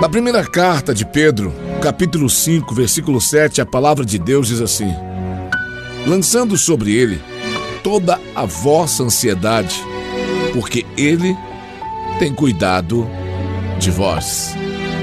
Na primeira carta de Pedro, capítulo 5, versículo 7, a palavra de Deus diz assim: lançando sobre ele toda a vossa ansiedade, porque ele tem cuidado de vós.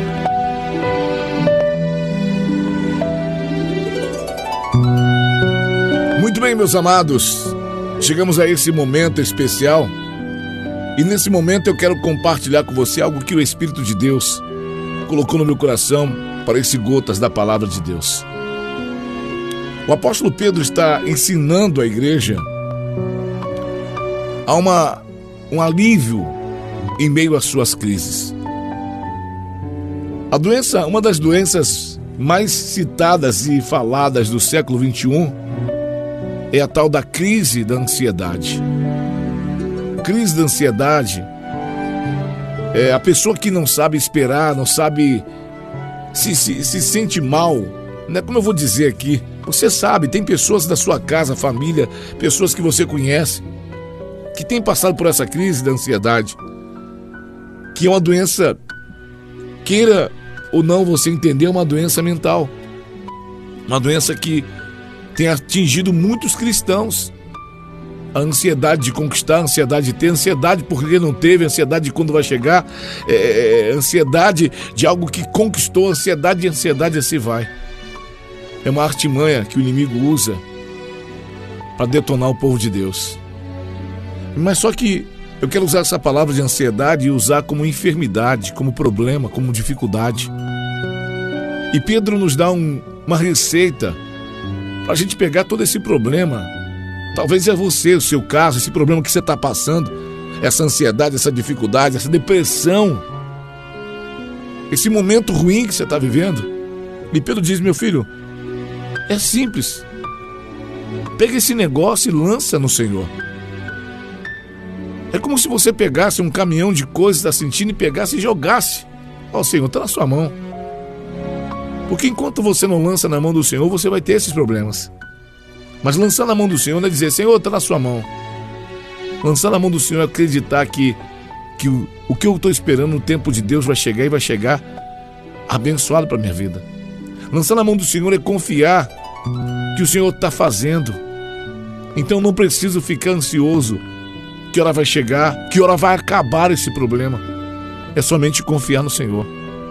Muito bem, meus amados, chegamos a esse momento especial e nesse momento eu quero compartilhar com você algo que o Espírito de Deus colocou no meu coração para esse gotas da palavra de Deus. O apóstolo Pedro está ensinando a igreja a um alívio em meio às suas crises. A doença, uma das doenças mais citadas e faladas do século 21 é a tal da crise da ansiedade. Crise da ansiedade é a pessoa que não sabe esperar, não sabe, se sente mal, né? Como eu vou dizer aqui, você sabe, tem pessoas da sua casa, família, pessoas que você conhece, que têm passado por essa crise da ansiedade, que é uma doença, queira ou não você entender, é uma doença mental, uma doença que tem atingido muitos cristãos. A ansiedade de conquistar, a ansiedade de ter, a ansiedade porque não teve, a ansiedade de quando vai chegar, ansiedade de algo que conquistou, ansiedade assim vai. É uma artimanha que o inimigo usa para detonar o povo de Deus. Mas só que eu quero usar essa palavra de ansiedade e usar como enfermidade, como problema, como dificuldade. E Pedro nos dá uma receita para a gente pegar todo esse problema. Talvez é você, o seu caso, esse problema que você está passando, essa ansiedade, essa dificuldade, essa depressão, esse momento ruim que você está vivendo. E Pedro diz: meu filho, é simples. Pega esse negócio e lança no Senhor. É como se você pegasse um caminhão de coisas que está sentindo e pegasse e jogasse. Ó, Senhor, está na sua mão. Porque enquanto você não lança na mão do Senhor, você vai ter esses problemas. Mas lançar na mão do Senhor não é dizer: Senhor, está na sua mão. Lançar na mão do Senhor é acreditar que o que eu estou esperando no tempo de Deus vai chegar e vai chegar abençoado para a minha vida. Lançar na mão do Senhor é confiar que o Senhor está fazendo. Então não preciso ficar ansioso que hora vai chegar, que hora vai acabar esse problema. É somente confiar no Senhor.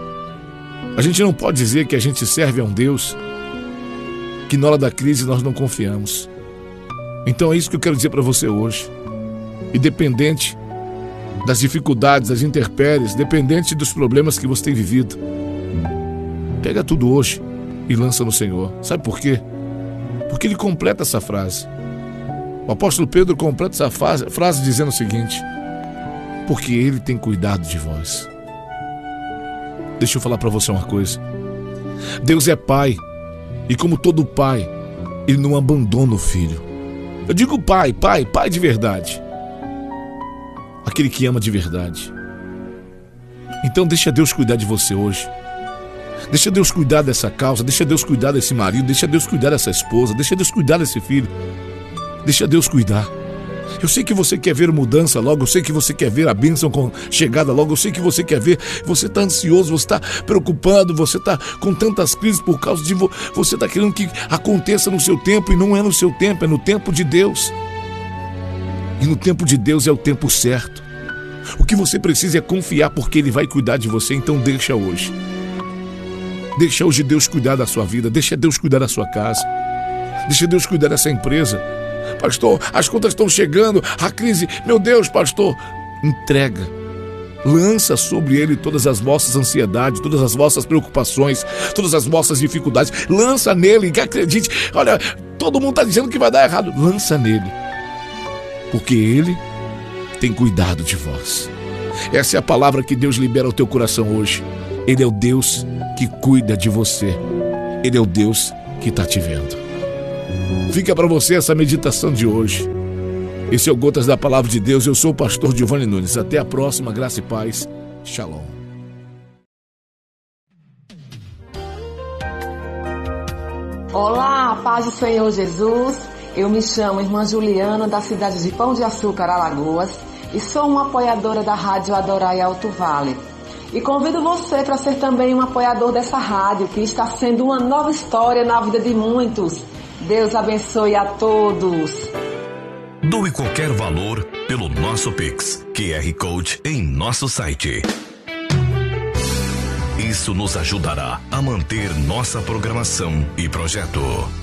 A gente não pode dizer que a gente serve a um Deus que na hora da crise nós não confiamos. Então é isso que eu quero dizer para você hoje. Independente das dificuldades, das intempéries, dependente dos problemas que você tem vivido, pega tudo hoje e lança no Senhor. Sabe por quê? Porque ele completa essa frase. O apóstolo Pedro completa essa frase dizendo o seguinte: porque ele tem cuidado de vós. Deixa eu falar para você uma coisa. Deus é Pai. E como todo pai, ele não abandona o filho. Eu digo pai de verdade. Aquele que ama de verdade. Então deixa Deus cuidar de você hoje. Deixa Deus cuidar dessa causa, deixa Deus cuidar desse marido, deixa Deus cuidar dessa esposa, deixa Deus cuidar desse filho. Deixa Deus cuidar. Eu sei que você quer ver mudança logo, eu sei que você quer ver a bênção chegada logo, eu sei que você quer ver, você está ansioso, você está preocupado, você está com tantas crises por causa de você está querendo que aconteça no seu tempo, e não é no seu tempo, é no tempo de Deus. E no tempo de Deus é o tempo certo. O que você precisa é confiar, porque Ele vai cuidar de você. Então deixa hoje. Deixa hoje Deus cuidar da sua vida, deixa Deus cuidar da sua casa, deixa Deus cuidar dessa empresa. Pastor, as contas estão chegando, a crise, meu Deus, pastor, entrega, lança sobre ele todas as vossas ansiedades, todas as vossas preocupações, todas as vossas dificuldades, lança nele, que acredite, olha, todo mundo está dizendo que vai dar errado, lança nele, porque ele tem cuidado de vós. Essa é a palavra que Deus libera ao teu coração hoje. Ele é o Deus que cuida de você, ele é o Deus que está te vendo. Fica para você essa meditação de hoje. Esse é o Gotas da Palavra de Deus. Eu sou o pastor Giovanni Nunes. Até a próxima. Graça e paz. Shalom. Olá, paz do Senhor Jesus. Eu me chamo Irmã Juliana, da cidade de Pão de Açúcar, Alagoas, e sou uma apoiadora da Rádio Adorai Alto Vale. E convido você para ser também um apoiador dessa rádio, que está sendo uma nova história na vida de muitos. Deus abençoe a todos. Doe qualquer valor pelo nosso Pix, QR Code em nosso site. Isso nos ajudará a manter nossa programação e projeto.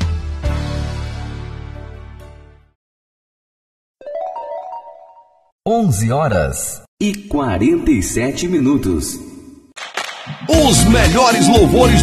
Horas e 47 minutos. Os melhores louvores